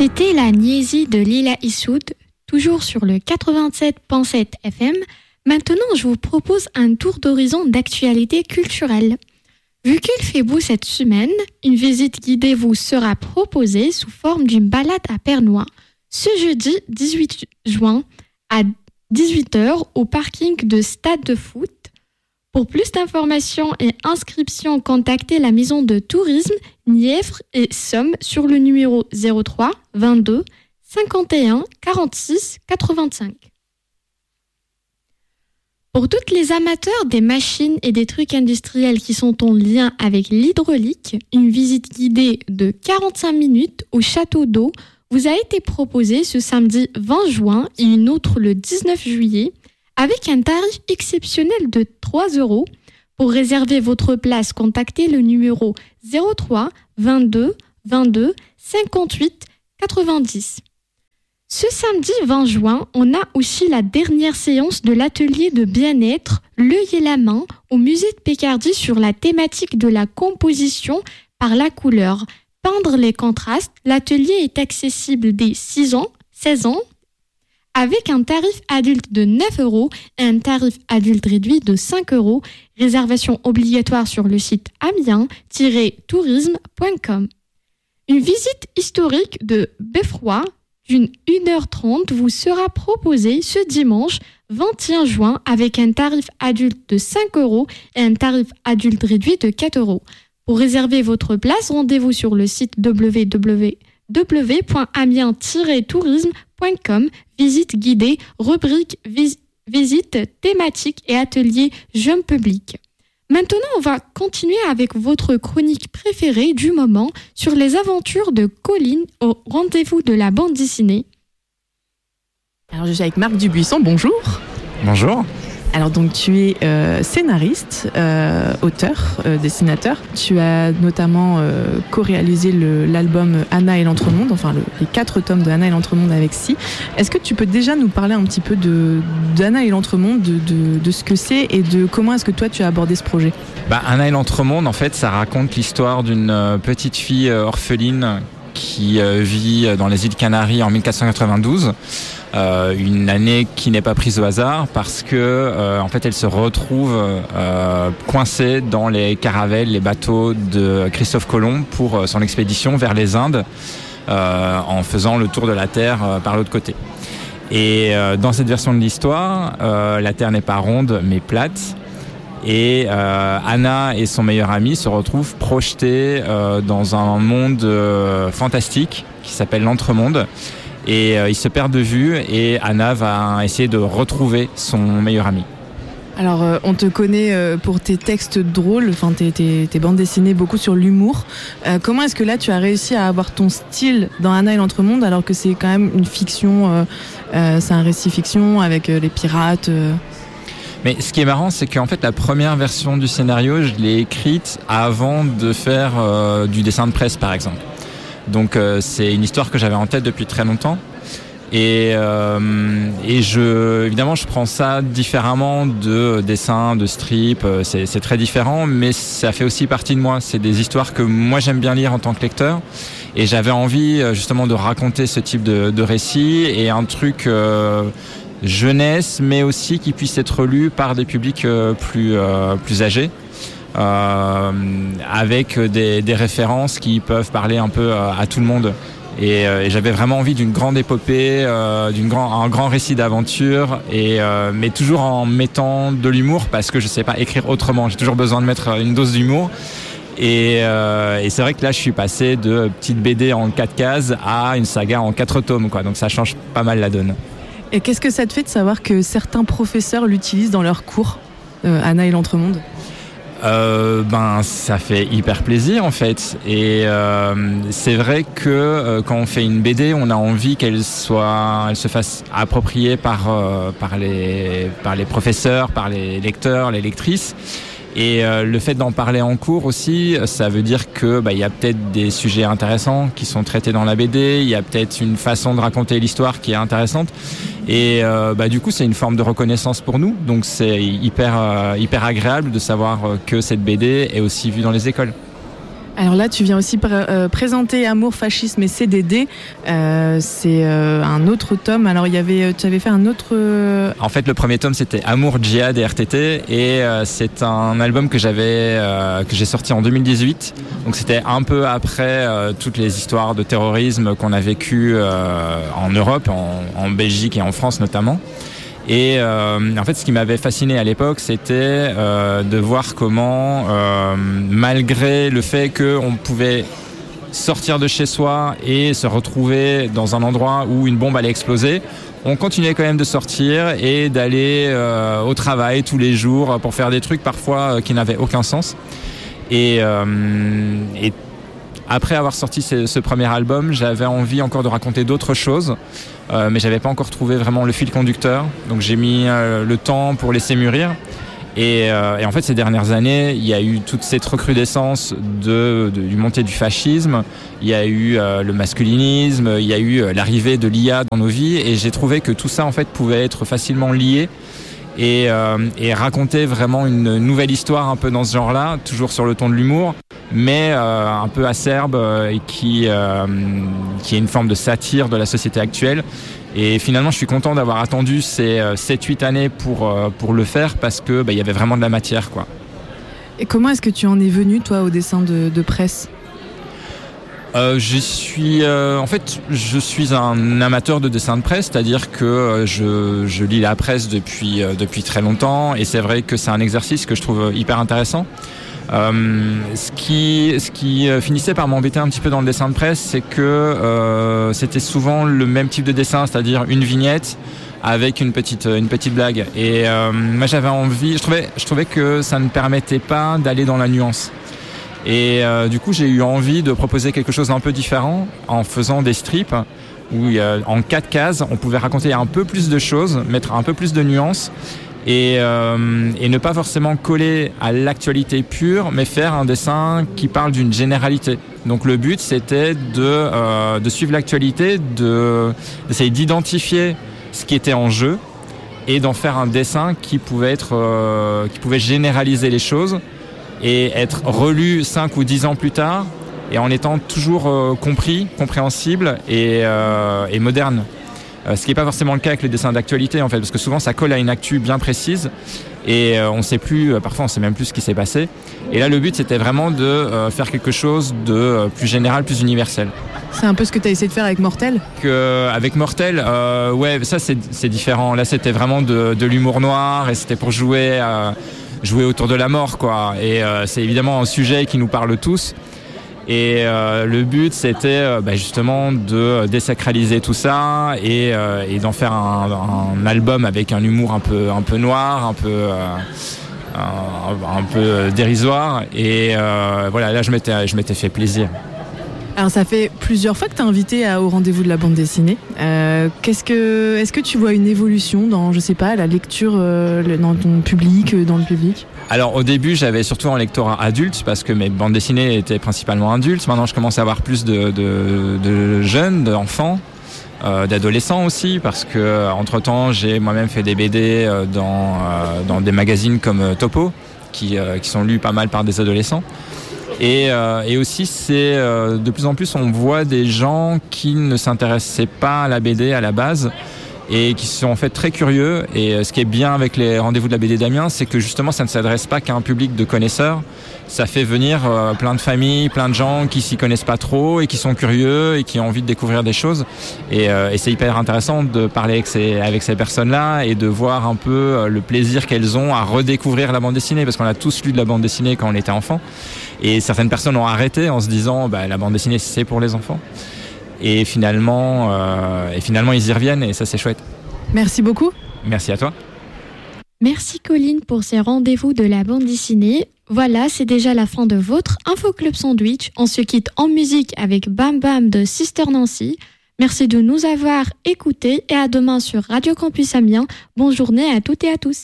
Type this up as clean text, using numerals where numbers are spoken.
C'était la niaiserie de Lila Issoud, toujours sur le 87.7 FM. Maintenant, je vous propose un tour d'horizon d'actualité culturelle. Vu qu'il fait beau cette semaine, une visite guidée vous sera proposée sous forme d'une balade à Pernois ce jeudi 18 juin à 18h au parking de Stade de Foot. Pour plus d'informations et inscriptions, contactez la maison de tourisme Nièvre et Somme sur le numéro 03 22 51 46 85. Pour toutes les amateurs des machines et des trucs industriels qui sont en lien avec l'hydraulique, une visite guidée de 45 minutes au château d'eau vous a été proposée ce samedi 20 juin et une autre le 19 juillet avec un tarif exceptionnel de 3 €. Pour réserver votre place, contactez le numéro 03 22 22 58 90. Ce samedi 20 juin, on a aussi la dernière séance de l'atelier de bien-être L'œil et la main au musée de Picardie sur la thématique de la composition par la couleur. Peindre les contrastes, l'atelier est accessible dès 6 ans, 16 ans, avec un tarif adulte de 9 € et un tarif adulte réduit de 5 €. Réservation obligatoire sur le site amiens-tourisme.com. Une visite historique de Beffroi d'une 1h30 vous sera proposée ce dimanche 21 juin avec un tarif adulte de 5 € et un tarif adulte réduit de 4 €. Pour réserver votre place, rendez-vous sur le site www.amiens-tourisme.com, visite guidée, rubrique visite thématique et atelier jeune public. Maintenant, on va continuer avec votre chronique préférée du moment sur les aventures de Colline au rendez-vous de la bande dessinée. Alors, je suis avec Marc Dubuisson, bonjour. Bonjour. Alors donc tu es scénariste, auteur, dessinateur. Tu as notamment co-réalisé l'album Anna et l'Entremonde, enfin les 4 tomes de Anna et l'Entremonde avec Si. Est-ce que tu peux déjà nous parler un petit peu d'Anna et l'Entremonde, de ce que c'est et de comment est-ce que toi tu as abordé ce projet ? Anna et l'Entremonde, en fait, ça raconte l'histoire d'une petite fille orpheline qui vit dans les îles Canaries en 1492. Une année qui n'est pas prise au hasard parce que en fait elle se retrouve coincée dans les caravelles, les bateaux de Christophe Colomb pour son expédition vers les Indes en faisant le tour de la Terre par l'autre côté. Et dans cette version de l'histoire, la Terre n'est pas ronde mais plate. Et Anna et son meilleur ami se retrouvent projetés dans un monde fantastique qui s'appelle l'Entremonde. Et ils se perdent de vue et Anna va essayer de retrouver son meilleur ami. Alors on te connaît pour tes textes drôles, enfin tes bandes dessinées beaucoup sur l'humour. Comment est-ce que là tu as réussi à avoir ton style dans Anna et l'Entremonde alors que c'est quand même une fiction, c'est un récit fiction avec les pirates Mais ce qui est marrant, c'est qu'en fait la première version du scénario, je l'ai écrite avant de faire du dessin de presse par exemple. Donc c'est une histoire que j'avais en tête depuis très longtemps et évidemment je prends ça différemment de dessins, de strips, c'est très différent mais ça fait aussi partie de moi, c'est des histoires que moi j'aime bien lire en tant que lecteur et j'avais envie justement de raconter ce type de récit et un truc jeunesse mais aussi qui puisse être lu par des publics plus âgés. Avec des références qui peuvent parler un peu à tout le monde et j'avais vraiment envie d'une grande épopée, un grand récit d'aventure mais toujours en mettant de l'humour parce que je sais pas écrire autrement, j'ai toujours besoin de mettre une dose d'humour et c'est vrai que là je suis passé de petite BD en 4 cases à une saga en 4 tomes quoi, donc ça change pas mal la donne. Et qu'est-ce que ça te fait de savoir que certains professeurs l'utilisent dans leurs cours, Anna et l'Entremonde ? Ça fait hyper plaisir en fait et c'est vrai que quand on fait une BD on a envie qu'elle se fasse approprier par les professeurs, par les lecteurs, les lectrices et le fait d'en parler en cours aussi ça veut dire que y a peut-être des sujets intéressants qui sont traités dans la BD, il y a peut-être une façon de raconter l'histoire qui est intéressante et du coup c'est une forme de reconnaissance pour nous donc c'est hyper agréable de savoir que cette BD est aussi vue dans les écoles. Alors là, tu viens aussi présenter Amour, Fascisme et CDD. C'est un autre tome. Alors tu avais fait un autre... En fait, le premier tome, c'était Amour, Djihad et RTT. Et c'est un album que j'ai sorti en 2018. Donc c'était un peu après toutes les histoires de terrorisme qu'on a vécues en Europe, en Belgique et en France notamment. Et en fait, ce qui m'avait fasciné à l'époque, c'était de voir comment, malgré le fait qu'on pouvait sortir de chez soi et se retrouver dans un endroit où une bombe allait exploser, on continuait quand même de sortir et d'aller au travail tous les jours pour faire des trucs parfois qui n'avaient aucun sens. Et après avoir sorti ce premier album, j'avais envie encore de raconter d'autres choses, mais j'avais pas encore trouvé vraiment le fil conducteur. Donc j'ai mis le temps pour laisser mûrir. Et en fait, ces dernières années, il y a eu toute cette recrudescence du montée du fascisme, il y a eu le masculinisme, il y a eu l'arrivée de l'IA dans nos vies, et j'ai trouvé que tout ça en fait pouvait être facilement lié. Et raconter vraiment une nouvelle histoire un peu dans ce genre-là, toujours sur le ton de l'humour, mais un peu acerbe et qui est une forme de satire de la société actuelle. Et finalement, je suis content d'avoir attendu ces 7-8 années pour le faire, parce que il y avait vraiment de la matière, quoi. Et comment est-ce que tu en es venu, toi, au dessin de presse ? Je suis un amateur de dessin de presse, c'est-à-dire que je lis la presse depuis très longtemps, et c'est vrai que c'est un exercice que je trouve hyper intéressant. Ce qui finissait par m'embêter un petit peu dans le dessin de presse, c'est que c'était souvent le même type de dessin, c'est-à-dire une vignette avec une petite blague. Et moi j'avais envie, je trouvais que ça ne permettait pas d'aller dans la nuance. Et du coup, j'ai eu envie de proposer quelque chose d'un peu différent en faisant des strips où en 4 cases, on pouvait raconter un peu plus de choses, mettre un peu plus de nuances et ne pas forcément coller à l'actualité pure, mais faire un dessin qui parle d'une généralité. Donc le but, c'était de suivre l'actualité, d'essayer d'identifier ce qui était en jeu et d'en faire un dessin qui pouvait généraliser les choses et être relu 5 ou 10 ans plus tard, et en étant toujours compréhensible et moderne. Ce qui n'est pas forcément le cas avec les dessins d'actualité, en fait, parce que souvent ça colle à une actu bien précise, et on sait plus, parfois on sait même plus ce qui s'est passé. Et là, le but, c'était vraiment de faire quelque chose de plus général, plus universel. C'est un peu ce que tu as essayé de faire avec Mortel ? Avec Mortel, ouais, ça c'est différent. Là, c'était vraiment de l'humour noir, et c'était pour jouer autour de la mort, quoi. Et c'est évidemment un sujet qui nous parle tous. Et le but, c'était justement de désacraliser tout ça et d'en faire un album avec un humour un peu noir, un peu dérisoire. Et voilà, là, je m'étais fait plaisir. Alors ça fait plusieurs fois que tu es invité au rendez-vous de la bande dessinée. Est-ce que tu vois une évolution dans, je sais pas, la lecture dans ton public, dans le public ? Alors au début, j'avais surtout un lectorat adulte parce que mes bandes dessinées étaient principalement adultes. Maintenant, je commence à avoir plus de jeunes, d'enfants, d'adolescents aussi, parce que entre-temps, j'ai moi-même fait des BD dans des magazines comme Topo, qui sont lus pas mal par des adolescents. Et aussi, c'est de plus en plus, on voit des gens qui ne s'intéressaient pas à la BD à la base et qui sont en fait très curieux. Et ce qui est bien avec les rendez-vous de la BD d'Amiens, c'est que justement, ça ne s'adresse pas qu'à un public de connaisseurs. Ça fait venir plein de familles, plein de gens qui s'y connaissent pas trop et qui sont curieux et qui ont envie de découvrir des choses. Et c'est hyper intéressant de parler avec ces personnes-là et de voir un peu le plaisir qu'elles ont à redécouvrir la bande dessinée, parce qu'on a tous lu de la bande dessinée quand on était enfant. Et certaines personnes ont arrêté en se disant la bande dessinée, c'est pour les enfants. Et finalement, ils y reviennent, et ça, c'est chouette. Merci beaucoup. Merci à toi. Merci Colline pour ces rendez-vous de la bande dessinée. Voilà, c'est déjà la fin de votre Info Club Sandwich. On se quitte en musique avec Bam Bam de Sister Nancy. Merci de nous avoir écoutés et à demain sur Radio Campus Amiens. Bonne journée à toutes et à tous.